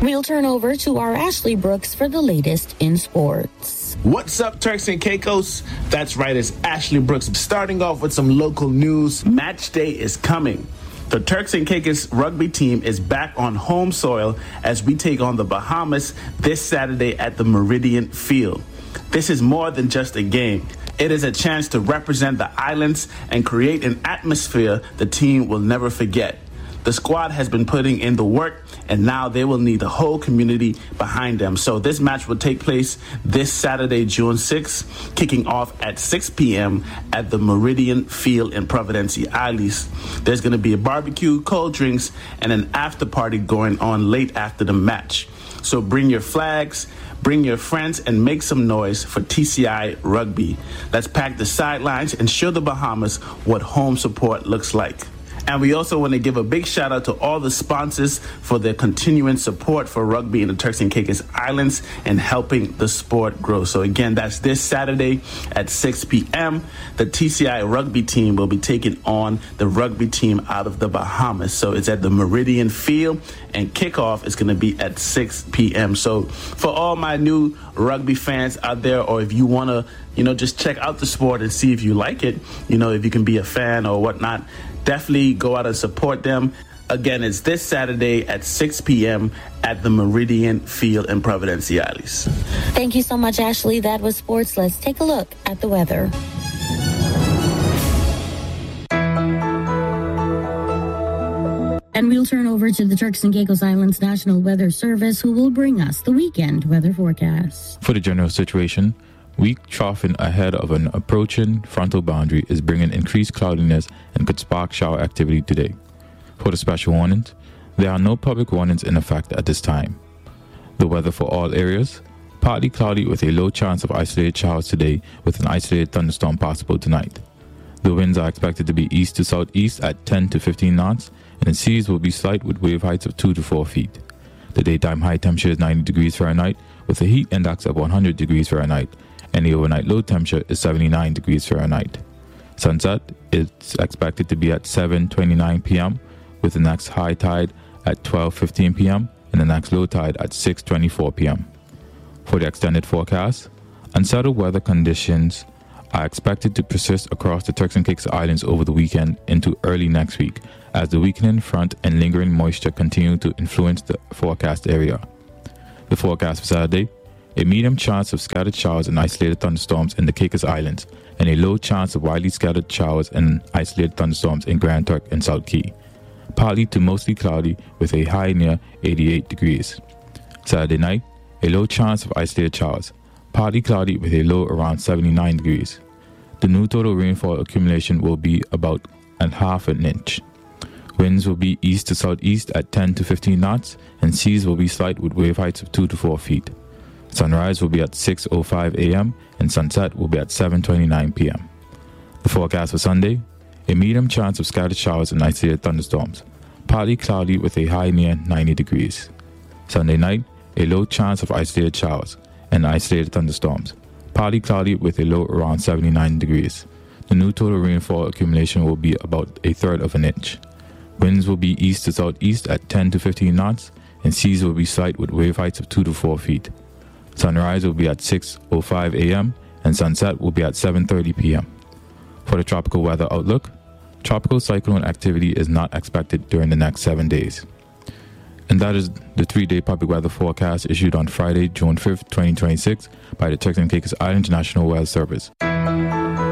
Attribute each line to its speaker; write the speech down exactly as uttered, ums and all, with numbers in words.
Speaker 1: We'll turn over to our Ashley Brooks for the latest in sports.
Speaker 2: What's up, Turks and Caicos? That's right, it's Ashley Brooks. Starting off with some local news. Match day is coming. The Turks and Caicos rugby team is back on home soil as we take on the Bahamas this Saturday at the Meridian Field. This is more than just a game. It is a chance to represent the islands and create an atmosphere the team will never forget. The squad has been putting in the work, and now they will need the whole community behind them. So this match will take place this Saturday, June sixth, kicking off at six p.m. at the Meridian Field in Providencia Isles. There's going to be a barbecue, cold drinks, and an after party going on late after the match. So bring your flags, bring your friends, and make some noise for T C I Rugby. Let's pack the sidelines and show the Bahamas what home support looks like. And we also want to give a big shout out to all the sponsors for their continuing support for rugby in the Turks and Caicos Islands and helping the sport grow. So again, that's this Saturday at six p.m. The T C I rugby team will be taking on the rugby team out of the Bahamas. So it's at the Meridian Field, and kickoff is going to be at six p.m. So for all my new rugby fans out there, or if you want to, you know, just check out the sport and see if you like it, you know, if you can be a fan or whatnot, definitely go out and support them. Again, it's this Saturday at six p.m. at the Meridian Field in Providencia Isles.
Speaker 1: Thank you so much, Ashley. That was sports. Let's take a look at the weather. And we'll turn over to the Turks and Caicos Islands National Weather Service, who will bring us the weekend weather forecast.
Speaker 3: For the general situation, weak troughing ahead of an approaching frontal boundary is bringing increased cloudiness and could spark shower activity today. For the special warnings, there are no public warnings in effect at this time. The weather for all areas: partly cloudy with a low chance of isolated showers today, with an isolated thunderstorm possible tonight. The winds are expected to be east to southeast at ten to fifteen knots, and the seas will be slight with wave heights of two to four feet. The daytime high temperature is ninety degrees Fahrenheit with a heat index of one hundred degrees Fahrenheit, and the overnight low temperature is seventy-nine degrees Fahrenheit. Sunset is expected to be at seven twenty-nine p.m. with the next high tide at twelve fifteen p.m. and the next low tide at six twenty-four p.m. For the extended forecast, unsettled weather conditions are expected to persist across the Turks and Caicos Islands over the weekend into early next week, as the weakening front and lingering moisture continue to influence the forecast area. The forecast for Saturday: a medium chance of scattered showers and isolated thunderstorms in the Caicos Islands, and a low chance of widely scattered showers and isolated thunderstorms in Grand Turk and South Key. Partly to mostly cloudy with a high near eighty-eight degrees. Saturday night, a low chance of isolated showers, partly cloudy with a low around seventy-nine degrees. The new total rainfall accumulation will be about a half an inch. Winds will be east to southeast at ten to fifteen knots, and seas will be slight with wave heights of two to four feet. Sunrise will be at six oh five a.m. and sunset will be at seven twenty-nine p.m. The forecast for Sunday: a medium chance of scattered showers and isolated thunderstorms, partly cloudy with a high near ninety degrees. Sunday night, a low chance of isolated showers and isolated thunderstorms, partly cloudy with a low around seventy-nine degrees. The new total rainfall accumulation will be about a third of an inch. Winds will be east to southeast at ten to fifteen knots, and seas will be slight with wave heights of two to four feet. Sunrise will be at six oh five a.m. and sunset will be at seven thirty p.m. For the tropical weather outlook, tropical cyclone activity is not expected during the next seven days. And that is the three-day public weather forecast issued on Friday, June fifth, twenty twenty-six by the Turks and Caicos Islands National Weather Service.